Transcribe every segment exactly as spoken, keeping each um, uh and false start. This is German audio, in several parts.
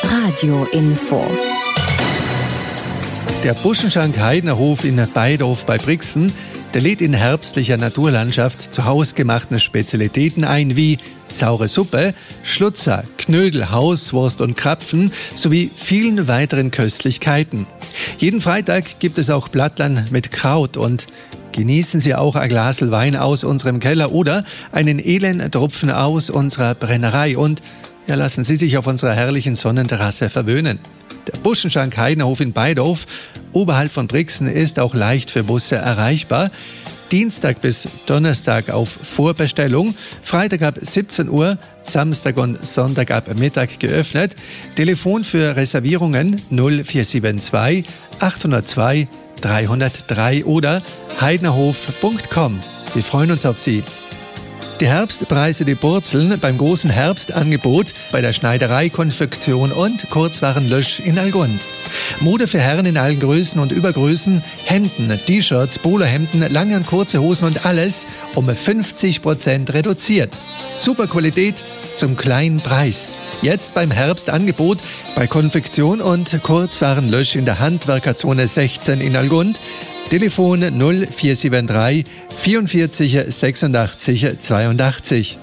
Radio-Info. Der Buschenschank Heidnerhof in Beidorf bei Brixen, der lädt in herbstlicher Naturlandschaft zu hausgemachten Spezialitäten ein wie saure Suppe, Schlutzer, Knödel, Hauswurst und Krapfen sowie vielen weiteren Köstlichkeiten. Jeden Freitag gibt es auch Blattland mit Kraut und genießen Sie auch ein Glasl Wein aus unserem Keller oder einen edlen Tropfen aus unserer Brennerei und ja, lassen Sie sich auf unserer herrlichen Sonnenterrasse verwöhnen. Der Buschenschank Heidnerhof in Beidorf, oberhalb von Brixen, ist auch leicht für Busse erreichbar. Dienstag bis Donnerstag auf Vorbestellung, Freitag ab siebzehn Uhr, Samstag und Sonntag ab Mittag geöffnet. Telefon für Reservierungen null vier sieben zwei acht null zwei drei null drei oder heidnerhof punkt com. Wir freuen uns auf Sie. Die Herbstpreise, die purzeln beim großen Herbstangebot bei der Schneiderei, Konfektion und Kurzwarenlösch in Allgund. Mode für Herren in allen Größen und Übergrößen, Hemden, T-Shirts, Polohemden, lange und kurze Hosen und alles um fünfzig Prozent reduziert. Super Qualität zum kleinen Preis. Jetzt beim Herbstangebot bei Konfektion und Kurzwarenlösch in der Handwerkerzone sechzehn in Allgund. Telefon null vier sieben drei vierundvierzig sechsundachtzig zweiundachtzig.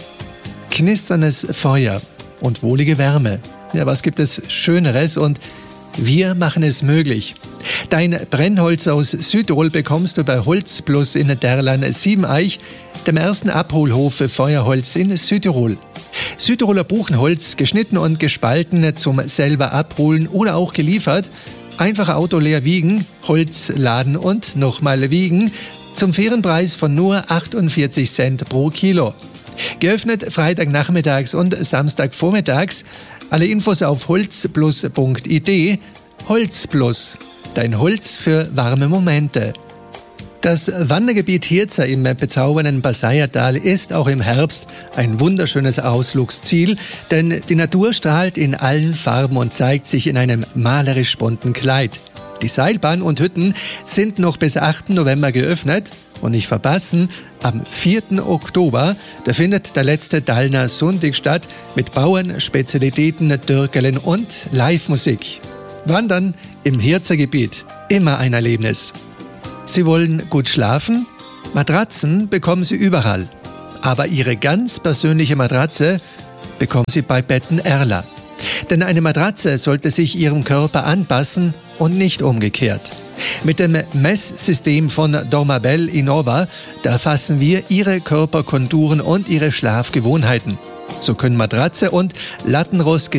Knisterndes Feuer und wohlige Wärme. Ja, was gibt es Schöneres? Und wir machen es möglich. Dein Brennholz aus Südtirol bekommst du bei Holzplus in Derlan Siebeneich, dem ersten Abholhof für Feuerholz in Südtirol. Südtiroler Buchenholz, geschnitten und gespalten zum selber abholen oder auch geliefert. Einfach Auto leer wiegen, Holz laden und nochmal wiegen. Zum fairen Preis von nur achtundvierzig Cent pro Kilo. Geöffnet Freitagnachmittags und Samstagvormittags. Alle Infos auf holzplus punkt I D. Holzplus, dein Holz für warme Momente. Das Wandergebiet Hirza im bezaubernden Passaiertal ist auch im Herbst ein wunderschönes Ausflugsziel, denn die Natur strahlt in allen Farben und zeigt sich in einem malerisch bunten Kleid. Die Seilbahn und Hütten sind noch bis achten November geöffnet und nicht verpassen, am vierten Oktober, da findet der letzte Dallner Sonntag statt mit Bauern, Spezialitäten, Dürkelen und Live-Musik. Wandern im Hirzer Gebiet, immer ein Erlebnis. Sie wollen gut schlafen? Matratzen bekommen Sie überall. Aber Ihre ganz persönliche Matratze bekommen Sie bei Betten Erla. Denn eine Matratze sollte sich Ihrem Körper anpassen und nicht umgekehrt. Mit dem Messsystem von Dormabel Innova, da erfassen wir Ihre Körperkonturen und Ihre Schlafgewohnheiten. So können Matratze und Lattenrost